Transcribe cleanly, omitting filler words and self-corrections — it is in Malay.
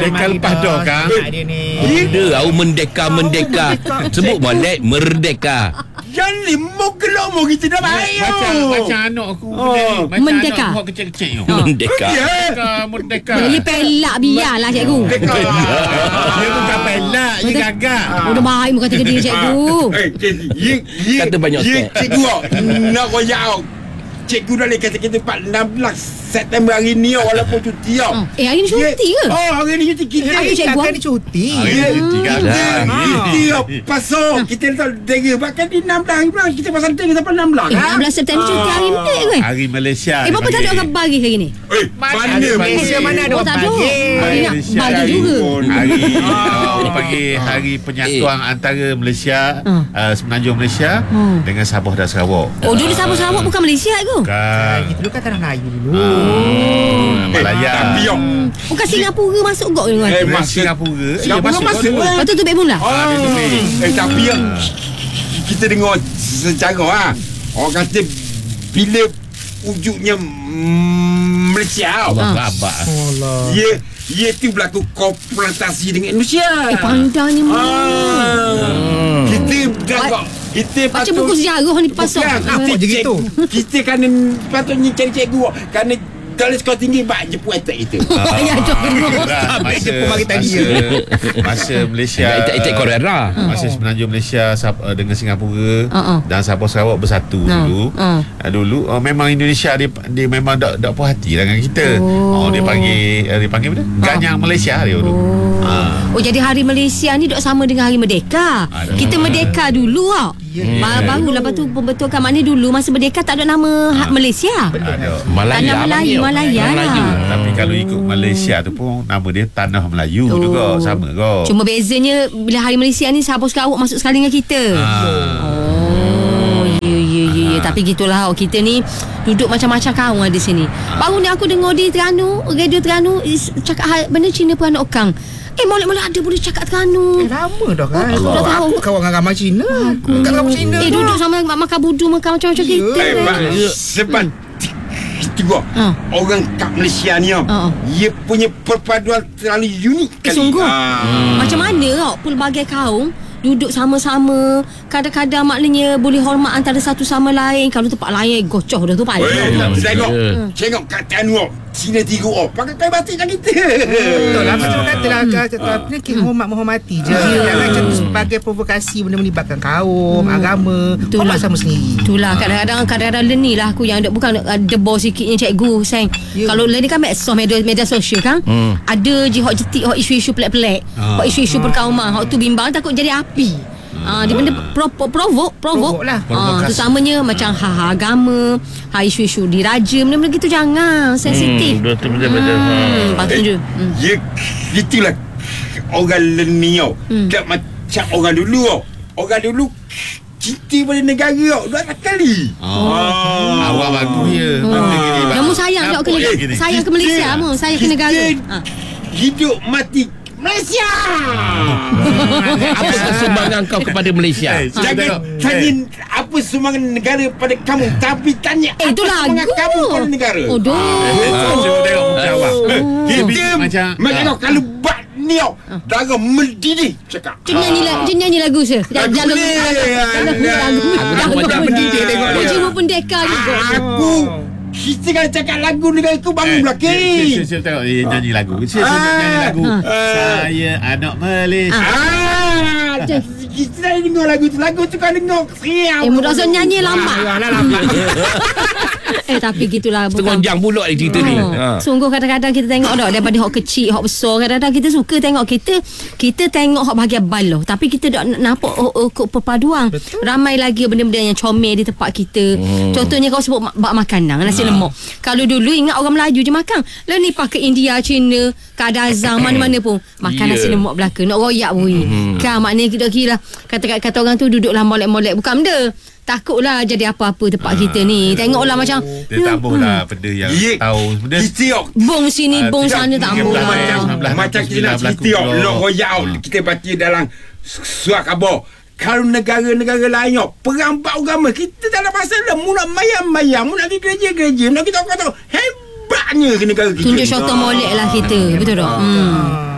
Merdeka lepas dah kan. Dia ni. Dia merdeka. Sebut molek merdeka. Yang lima gelok kita dah baik. Macam anak aku macam Merdeka. anak aku kecil-kecil tu. Merdeka. Merdeka. Dia pelak biarlah cikgu. Dia bukan pelak, dia gagak. Udah baik muka kata dia cikgu. Kata banyak step. Cikgu nak royak. Cikgu dah kata kita 16 September hari ni walaupun cuti tau. Hari ni cuti ke? Hari ni cuti kita. Hari cikgu Kan cuti. Cuti tau. Pasal kita letak dera. Bahkan di 16 hari pula kita pasal dera sampai 16 kan. 16 September cuti hari ni ke? Hari Malaysia. Berapa tak ada orang bagi hari ni? Mana Malaysia mana ada Oh tak ada. bagi. Hari nak bagi juga. Hari orang panggil hari penyatuan antara Malaysia, Semenanjung Malaysia dengan Sabah dan Sarawak. Oh dulu Sabah Sarawak bukan Malaysia ke? Bukan. Kita dulu kan tanah Melayu dulu. Malaya. Tapi Bukan Singapura masuk kot ke? Singapura. Singapura masuk. Lepas tu tubik mula. Tapi kita dengar secara orang kata bila wujudnya Malaysia Abang. Ia tu berlaku konfrontasi dengan Indonesia. Pandangnya Kita bergagak. Kita baca buku sejarah ni pasal. Apa je gitu? Kita kan patutnya cari cikgu kerana dalam sekolah tinggi bak jeput attack itu. Ya tu. Masa Malaysia Itik Korea. masa Semenanjung Malaysia dengan Singapura dan Sabah Sarawak bersatu dulu memang Indonesia dia memang tak puas hati dengan kita. Dia panggil apa? Ganyang Malaysia dia dulu. Oh jadi hari Malaysia ni dok sama dengan hari merdeka. Kita merdeka dulu baru lepas tu pembetulkan, maknanya dulu masa merdeka tak ada nama Malaysia. Tanah Malaya lah. Tapi kalau ikut Malaysia tu pun nama dia Tanah Melayu juga, sama kau. Cuma bezanya bila hari Malaysia ni Sabah Sarawak masuk sekali dengan kita. Ya. Tapi gitulah kita ni duduk macam-macam kawan di sini. Baru ni aku dengar di Terengganu, radio Terengganu cakap benda Cina peranak okang. Molek-molek ada boleh cakap Terengganu. Lama dah kan. Dah tahu. Aku kawan dengan ramai Cina. Bukan ramai Cina. Duduk sama makan budu, makan macam-macam kita. Sebab tiga orang kat Malaysia ni ia punya perpaduan terlalu unik kali. Sungguh. Macam mana pelbagai kaum duduk sama-sama, kadang-kadang maknanya boleh hormat antara satu sama lain. Kalau tempat lain gocoh dah tu Tengok kat Terengganu Cina 3 orang pakai kain batik macam kita. Betul lah. Macam katalah kita menghormati je. Jangan macam tu sebagai provokasi benda melibatkan kaum, agama. Hormat sama sendiri. Itulah kadang-kadang leni lah aku yang bukan debor sikitnya cikgu sayang. Kalau leni kan medsos, media sosial kan. Ada je hot jetik, hot isu-isu pelik-pelik, hot isu-isu perkauman, hot tu bimbang takut jadi api. Dia benda provok lah. Terutamanya macam agama, isu-isu diraja, benda-benda gitu jangan sensitif. Betul. Lepas tu je Itulah orang leni tak macam orang dulu. Orang dulu cinta pada negara dua kali. Awak bagus ya. Kamu sayang tak sayang ke Malaysia mu, sayang ke negara. Hidup mati Malaysia. Apa sumbangan kau kepada Malaysia? Jangan tanya apa sumbangan negara pada kamu, tapi tanya apa itu sumbangan lagu kamu pada negara. Macam kalau buat ni darah mendidih cakap. Nyanyi lagu saya. Jangan mendidih tengok dia. Cuma pendekar juga. Kita kan cakap lagu negara tu bangun belakang. Saya tengok dia nyanyi lagu. Saya nyanyi lagu. Saya anak Malaysia. Kita dah dengar lagu tu. Lagu tu kan dengar seriau. Mudah so nyanyi lambat. Tapi gitulah. Tergonjang pula cerita ni. Sungguh kadang-kadang kita tengok daripada hok kecil, hok besar, kadang-kadang kita suka tengok kita tengok hok bahagian baloh, tapi kita tak nampak perpaduan. Ramai lagi benda-benda yang comel di tempat kita. Contohnya kau sebut makanan nasi lemak. Kalau dulu ingat orang Melayu je makan. Lalu ni pakai India, Cina, Kadazan, mana-mana pun makan nasi lemak belaka. Nak royak pun. Kan maknanya kita kira kata orang tu duduklah molek-molek bukan benda. Takutlah jadi apa-apa tempat kita ni. Tengoklah macam dia tambuhlah benda yang tahu benda. Bong sini, bong sana tambuhlah. Macam kita nak cerita Lok royak kita baca dalam surat khabar. Kalau negara-negara lain perang empat agama, kita tak ada masalah. Mu nak mayang-mayang, mu nak pergi gereja-gereja, nak kita tahu hebatnya negara kita. Tunjuk syaitan molek lah kita. Betul tak?